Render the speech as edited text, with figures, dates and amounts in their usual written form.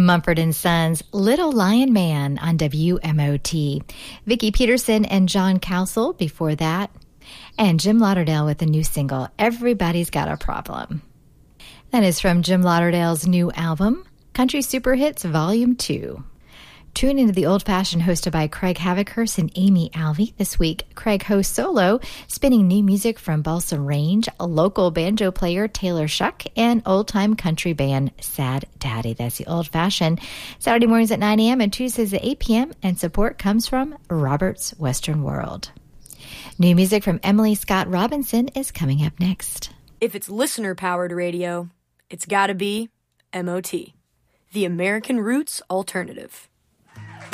Mumford & Sons, Little Lion Man on WMOT. Vicki Peterson and John Cowsill before that. And Jim Lauderdale with a new single, Everybody's Got a Problem. That is from Jim Lauderdale's new album, Country Super Hits Volume 2. Tune into the Old Fashioned hosted by Craig Havikhurst and Amy Alvey. This week, Craig hosts solo, spinning new music from Balsam Range, a local banjo player Taylor Shuck, and old-time country band Sad Daddy. That's the Old Fashioned. Saturday mornings at 9 a.m. and Tuesdays at 8 p.m. And support comes from Robert's Western World. New music from Emily Scott Robinson is coming up next. If it's listener-powered radio, it's gotta be MOT, the American Roots Alternative.